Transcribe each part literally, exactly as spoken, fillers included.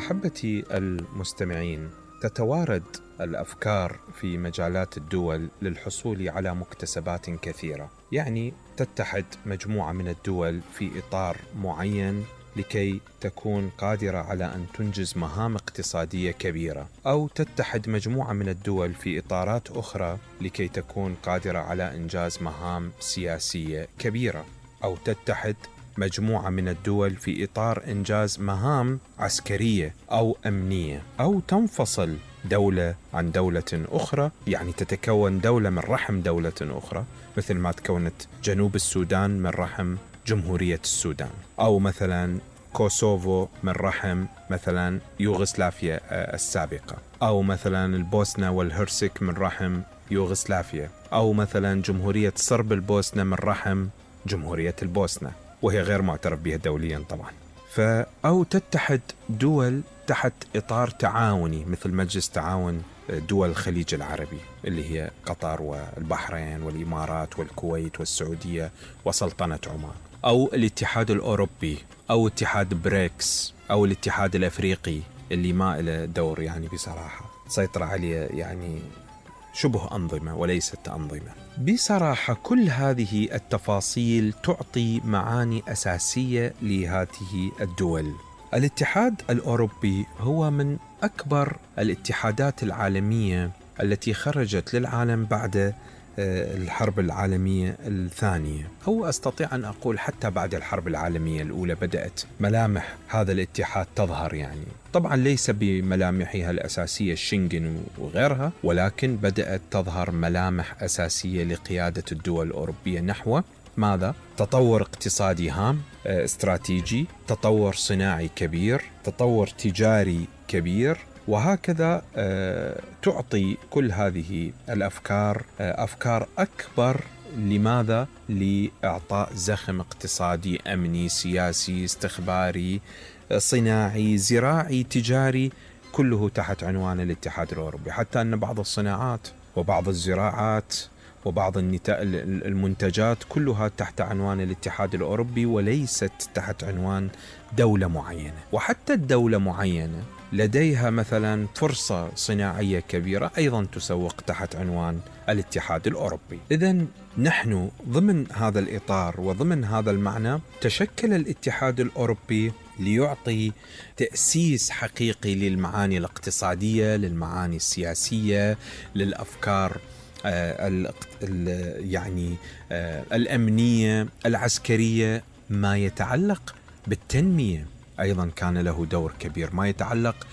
أحبتي المستمعين، تتوارد الأفكار في مجالات الدول للحصول على مكتسبات كثيرة. يعني تتحد مجموعة من الدول في إطار معين لكي تكون قادرة على أن تنجز مهام اقتصادية كبيرة، أو تتحد مجموعة من الدول في إطارات أخرى لكي تكون قادرة على إنجاز مهام سياسية كبيرة، أو تتحد مجموعة من الدول في إطار إنجاز مهام عسكرية أو أمنية، أو تنفصل دولة عن دولة أخرى، يعني تتكون دولة من رحم دولة أخرى، مثل ما تكونت جنوب السودان من رحم جمهورية السودان، أو مثلا كوسوفو من رحم مثلا يوغوسلافيا السابقة، أو مثلا البوسنة والهرسك من رحم يوغوسلافيا، أو مثلا جمهورية صرب البوسنة من رحم جمهورية البوسنة، وهي غير معترف بها دوليا طبعا. ف أو تتحد دول تحت إطار تعاوني مثل مجلس تعاون دول الخليج العربي، اللي هي قطر والبحرين والإمارات والكويت والسعودية وسلطنة عمان، أو الاتحاد الأوروبي، أو اتحاد بريكس، أو الاتحاد الأفريقي اللي ما له دور يعني بصراحة، سيطر عليه يعني شبه أنظمة وليست أنظمة. بصراحة كل هذه التفاصيل تعطي معاني أساسية لهذه الدول. الاتحاد الأوروبي هو من أكبر الاتحادات العالمية التي خرجت للعالم بعد الحرب العالمية الثانية، أو أستطيع أن أقول حتى بعد الحرب العالمية الأولى بدأت ملامح هذا الاتحاد تظهر. يعني طبعا ليس بملامحها الأساسية الشنغن وغيرها، ولكن بدأت تظهر ملامح أساسية لقيادة الدول الأوروبية نحو ماذا؟ تطور اقتصادي هام استراتيجي، تطور صناعي كبير، تطور تجاري كبير، وهكذا تعطي كل هذه الأفكار أفكار أكبر. لماذا؟ لإعطاء زخم اقتصادي أمني سياسي استخباري صناعي زراعي تجاري، كله تحت عنوان الاتحاد الأوروبي. حتى أن بعض الصناعات وبعض الزراعات وبعض المنتجات كلها تحت عنوان الاتحاد الأوروبي وليست تحت عنوان دولة معينة. وحتى الدولة معينة لديها مثلا فرصة صناعية كبيرة أيضا تسوق تحت عنوان الاتحاد الأوروبي. إذن نحن ضمن هذا الإطار وضمن هذا المعنى تشكل الاتحاد الأوروبي ليعطي تأسيس حقيقي للمعاني الاقتصادية، للمعاني السياسية، للأفكار آه يعني آه الأمنية العسكرية. ما يتعلق بالتنمية أيضا كان له دور كبير، ما يتعلق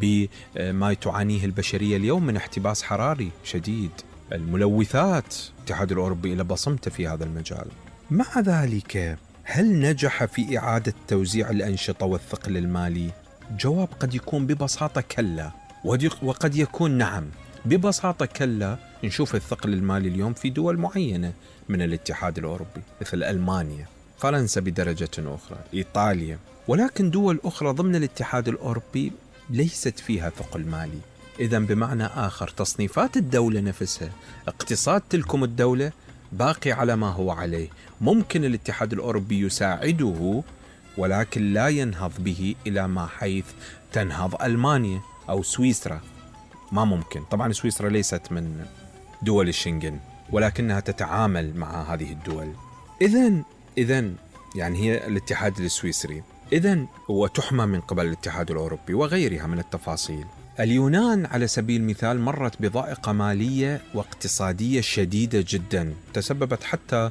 بما تعانيه البشرية اليوم من احتباس حراري شديد، الملوثات، الاتحاد الأوروبي له بصمته في هذا المجال. مع ذلك هل نجح في إعادة توزيع الأنشطة والثقل المالي؟ جواب قد يكون ببساطة كلا، وقد يكون نعم. ببساطة كلا. نشوف الثقل المالي اليوم في دول معينة من الاتحاد الأوروبي مثل ألمانيا، فرنسا بدرجة أخرى، إيطاليا، ولكن دول أخرى ضمن الاتحاد الأوروبي ليست فيها ثقل مالي. إذن بمعنى آخر تصنيفات الدولة نفسها، اقتصاد تلكم الدولة باقي على ما هو عليه. ممكن الاتحاد الأوروبي يساعده ولكن لا ينهض به إلى ما حيث تنهض ألمانيا أو سويسرا. ما ممكن. طبعا سويسرا ليست من دول الشنغن ولكنها تتعامل مع هذه الدول. إذن إذن يعني هي الاتحاد السويسري، إذن هو تحمى من قبل الاتحاد الأوروبي وغيرها من التفاصيل. اليونان على سبيل المثال مرت بضائقة مالية واقتصادية شديدة جدا، تسببت حتى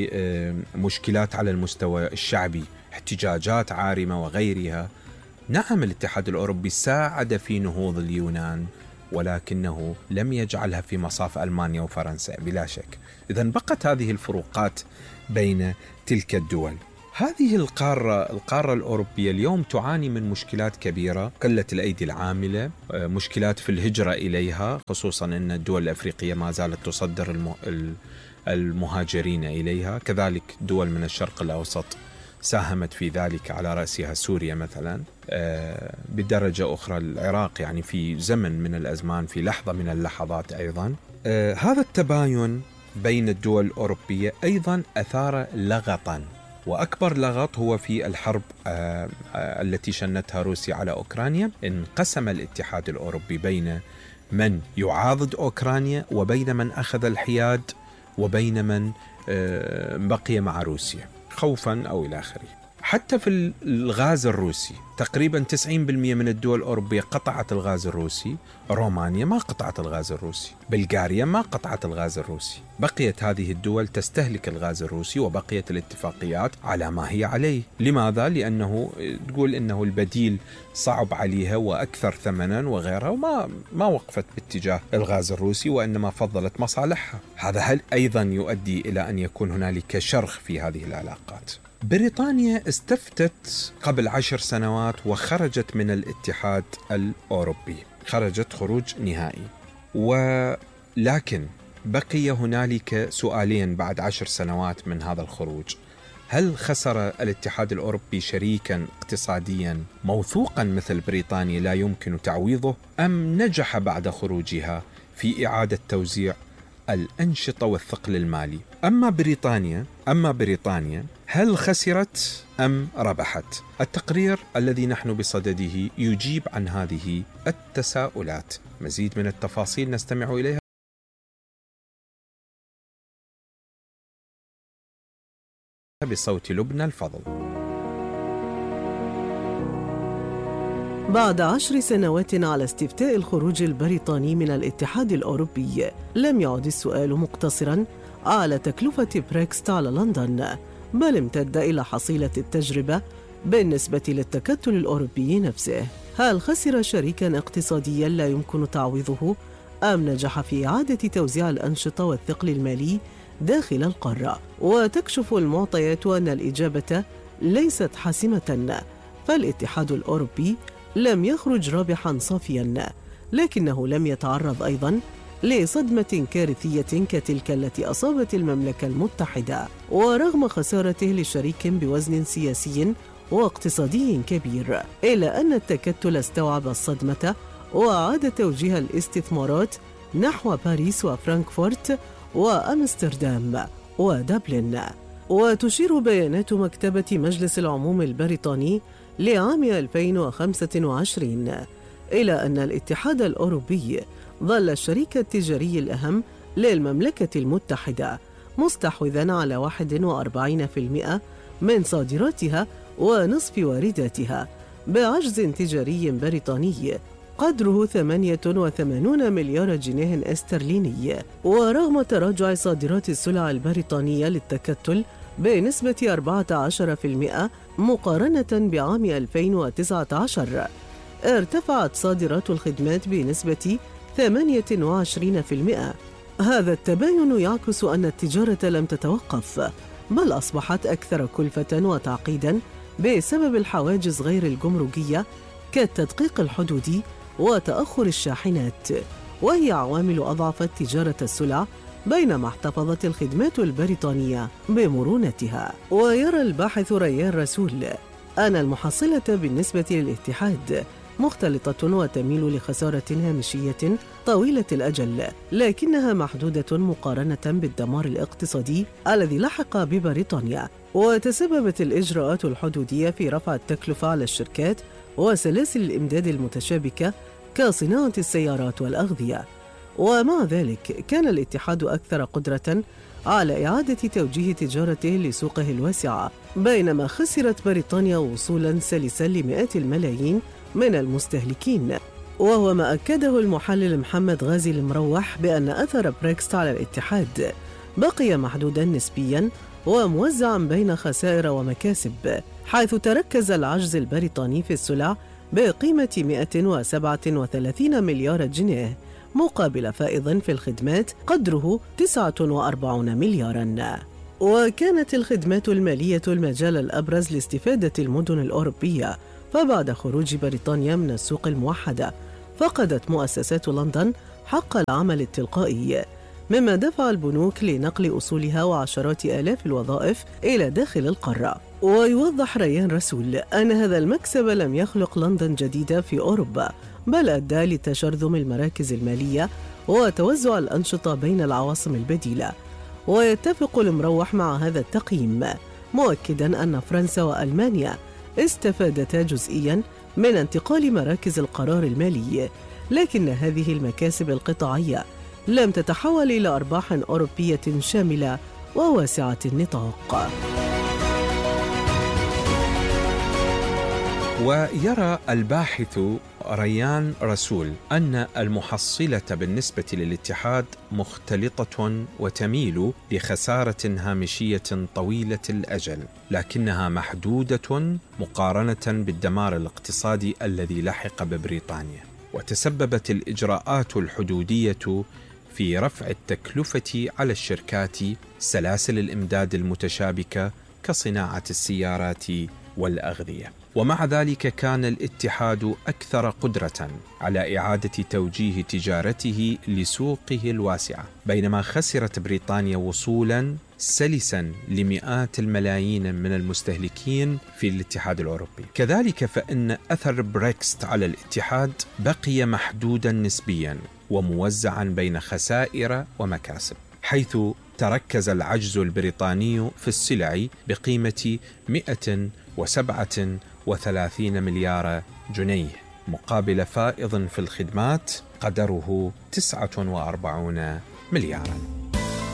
بمشكلات على المستوى الشعبي، احتجاجات عارمة وغيرها. نعم الاتحاد الأوروبي ساعد في نهوض اليونان، ولكنه لم يجعلها في مصاف ألمانيا وفرنسا بلا شك. إذن بقت هذه الفروقات بين تلك الدول. هذه القارة القارة الأوروبية اليوم تعاني من مشكلات كبيرة، قلة الأيدي العاملة، مشكلات في الهجرة إليها، خصوصا أن الدول الأفريقية ما زالت تصدر المهاجرين إليها، كذلك دول من الشرق الأوسط ساهمت في ذلك على رأسها سوريا مثلا، بدرجة أخرى العراق، يعني في زمن من الأزمان، في لحظة من اللحظات أيضا. هذا التباين بين الدول الأوروبية أيضا أثار لغطا وأكبر لغط هو في الحرب آه آه التي شنتها روسيا على أوكرانيا. انقسم الاتحاد الأوروبي بين من يعاضد أوكرانيا وبين من أخذ الحياد وبين من آه بقي مع روسيا خوفا أو إلى آخره. حتى في الغاز الروسي تقريبا تسعين بالمئة من الدول الأوروبية قطعت الغاز الروسي. رومانيا ما قطعت الغاز الروسي، بلغاريا ما قطعت الغاز الروسي. بقيت هذه الدول تستهلك الغاز الروسي وبقيت الاتفاقيات على ما هي عليه. لماذا؟ لأنه تقول إنه البديل صعب عليها وأكثر ثمنا وغيرها، وما ما وقفت باتجاه الغاز الروسي وإنما فضلت مصالحها. هذا هل أيضا يؤدي إلى أن يكون هنالك شرخ في هذه العلاقات. بريطانيا استفتت قبل عشر سنوات وخرجت من الاتحاد الأوروبي، خرجت خروج نهائي، ولكن بقي هنالك سؤالين بعد عشر سنوات من هذا الخروج. هل خسر الاتحاد الأوروبي شريكا اقتصاديا موثوقا مثل بريطانيا لا يمكن تعويضه، أم نجح بعد خروجها في إعادة توزيع الأنشطة والثقل المالي؟ أما بريطانيا أما بريطانيا هل خسرت أم ربحت؟ التقرير الذي نحن بصدده يجيب عن هذه التساؤلات. مزيد من التفاصيل نستمع إليها بصوت لبنى الفضل. بعد عشر سنوات على استفتاء الخروج البريطاني من الاتحاد الأوروبي، لم يعد السؤال مقتصراً على تكلفة بريكست على لندن، بل امتد إلى حصيلة التجربة بالنسبة للتكتل الأوروبي نفسه. هل خسر شريكاً اقتصادياً لا يمكن تعويضه، أم نجح في إعادة توزيع الأنشطة والثقل المالي داخل القارة؟ وتكشف المعطيات أن الإجابة ليست حاسمة، فالاتحاد الأوروبي لم يخرج رابحاً صافياً، لكنه لم يتعرض أيضاً لصدمة كارثية كتلك التي أصابت المملكة المتحدة. ورغم خسارته لشريك بوزن سياسي واقتصادي كبير، إلا أن التكتل استوعب الصدمة وأعاد توجيه الاستثمارات نحو باريس وفرانكفورت وأمستردام ودبلن. وتشير بيانات مكتبة مجلس العموم البريطاني لعام ألفين وخمسة وعشرين إلى أن الاتحاد الأوروبي ظل الشريك التجاري الأهم للمملكة المتحدة، مستحوذاً على واحد وأربعين بالمئة من صادراتها ونصف وارداتها، بعجز تجاري بريطاني قدره ثمانية وثمانين مليار جنيه استرليني. ورغم تراجع صادرات السلع البريطانية للتكتل بنسبة أربعة عشر بالمئة مقارنة بعام ألفين وتسعة عشر، ارتفعت صادرات الخدمات بنسبة ثمانية وعشرين بالمئة. هذا التباين يعكس أن التجارة لم تتوقف، بل أصبحت أكثر كلفة وتعقيداً بسبب الحواجز غير الجمركية كالتدقيق الحدودي وتأخر الشاحنات، وهي عوامل أضعفت تجارة السلع، بينما احتفظت الخدمات البريطانية بمرونتها. ويرى الباحث ريان رسول أن المحصلة بالنسبة للاتحاد مختلطة وتميل لخسارة هامشية طويلة الأجل، لكنها محدودة مقارنة بالدمار الاقتصادي الذي لحق ببريطانيا. وتسببت الإجراءات الحدودية في رفع التكلفة على الشركات وسلاسل الإمداد المتشابكة كصناعة السيارات والأغذية. ومع ذلك كان الاتحاد أكثر قدرة على إعادة توجيه تجارته لسوقه الواسعة، بينما خسرت بريطانيا وصولاً سلساً لمئات الملايين من المستهلكين. وهو ما أكده المحلل محمد غازي المروح بأن أثر بريكست على الاتحاد بقي محدوداً نسبياً وموزعاً بين خسائر ومكاسب، حيث تركز العجز البريطاني في السلع بقيمة مئة وسبعة وثلاثين مليار جنيه، مقابل فائض في الخدمات قدره تسعة وأربعين ملياراً. وكانت الخدمات المالية المجال الأبرز لاستفادة المدن الأوروبية، فبعد خروج بريطانيا من السوق الموحدة فقدت مؤسسات لندن حق العمل التلقائي، مما دفع البنوك لنقل أصولها وعشرات آلاف الوظائف إلى داخل القارة. ويوضح ريان رسول أن هذا المكسب لم يخلق لندن جديدة في أوروبا، بل أدى لتشرذم المراكز المالية وتوزع الأنشطة بين العواصم البديلة. ويتفق المروح مع هذا التقييم، مؤكداً أن فرنسا وألمانيا استفادتا جزئياً من انتقال مراكز القرار المالي، لكن هذه المكاسب القطاعية لم تتحول إلى أرباح أوروبية شاملة وواسعة النطاق. ويرى الباحث ريان رسول أن المحصلة بالنسبة للاتحاد مختلطة وتميل لخسارة هامشية طويلة الأجل، لكنها محدودة مقارنة بالدمار الاقتصادي الذي لحق ببريطانيا. وتسببت الإجراءات الحدودية في رفع التكلفة على الشركات سلاسل الإمداد المتشابكة كصناعة السيارات والأغذية. ومع ذلك كان الاتحاد أكثر قدرة على إعادة توجيه تجارته لسوقه الواسعة، بينما خسرت بريطانيا وصولا سلسا لمئات الملايين من المستهلكين في الاتحاد الأوروبي. كذلك فإن أثر بريكست على الاتحاد بقي محدودا نسبيا وموزعا بين خسائر ومكاسب، حيث تركز العجز البريطاني في السلع بقيمة مئة وسبعة وثلاثين مليار جنيه مقابل فائض في الخدمات قدره تسعة وأربعين ملياراً.